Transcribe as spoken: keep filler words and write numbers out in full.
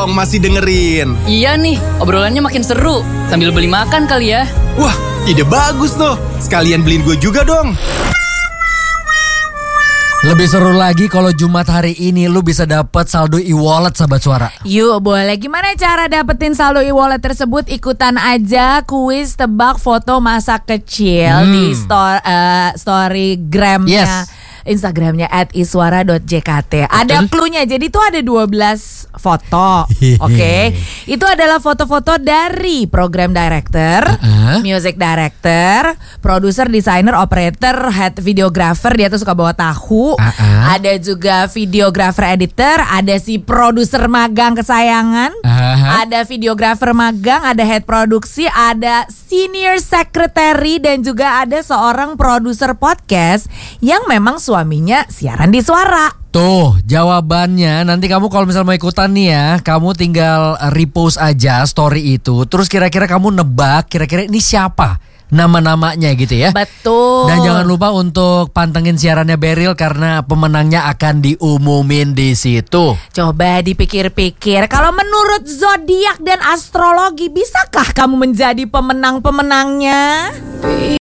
dong masih dengerin. Iya nih, obrolannya makin seru. Sambil beli makan kali ya. Wah, ide bagus tuh. Sekalian beliin gue juga dong. Lebih seru lagi kalau Jumat hari ini lu bisa dapat saldo e-wallet Sahabat Suara. Yuk boleh, gimana cara dapetin saldo e-wallet tersebut? Ikutan aja kuis tebak foto masa kecil Hmm. di story, uh, storygramnya Yes. Instagramnya at iswara dot j k t. Ada cluenya, jadi itu ada dua belas foto. Oke, itu adalah foto-foto dari program director, Uh-uh. music director, produser, desainer, operator, head videographer, dia tuh suka bawa tahu. Uh-uh. Ada juga videographer editor, ada si produser magang kesayangan, Uh-huh. ada videographer magang, ada head produksi, ada senior secretary, dan juga ada seorang produser podcast yang memang suaminya siaran di Suara. Tuh jawabannya. Nanti kamu kalau misalnya mau ikutan nih ya, kamu tinggal repost aja story itu. Terus kira-kira kamu nebak kira-kira ini siapa nama-namanya gitu ya. Betul. Dan jangan lupa untuk pantengin siarannya Beril karena pemenangnya akan diumumin di situ. Coba dipikir-pikir, kalau menurut zodiak dan astrologi, bisakah kamu menjadi pemenang-pemenangnya?